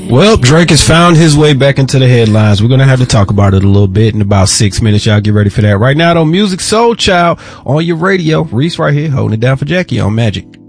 Well, Drake has found his way back into the headlines. We're going to have to talk about it a little bit in about 6 minutes. Y'all get ready for that. Right now, though, Musiq Soulchild on your radio. Reese right here holding it down for Jackie on Magic.